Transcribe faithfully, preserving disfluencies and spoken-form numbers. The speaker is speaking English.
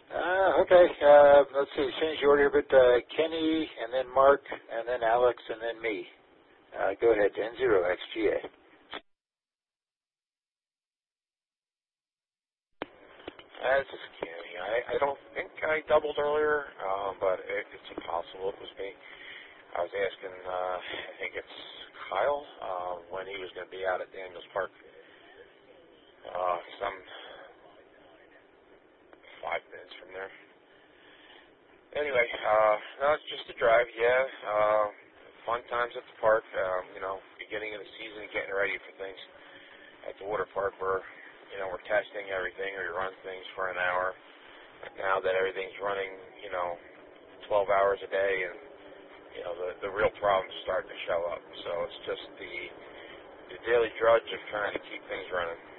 Uh, okay. Uh, let's see. Change the order, but uh, Kenny, and then Mark, and then Alex, and then me. Uh, go ahead. N zero X G A. Uh, this is Kenny. I, I don't think I doubled earlier, um, but it, it's impossible. It was me. I was asking, uh, I think it's Kyle, uh, when he was going to be out at Daniels Park. Uh, some five minutes from there. Anyway, uh, no, it's just a drive, yeah. Uh, fun times at the park, um, you know, beginning of the season, getting ready for things. At the water park, we're, you know, we're testing everything. We run things for an hour. Now that everything's running, you know, twelve hours a day, and, you know, the, the real problems start to show up. So it's just the, the daily drudge of trying to keep things running.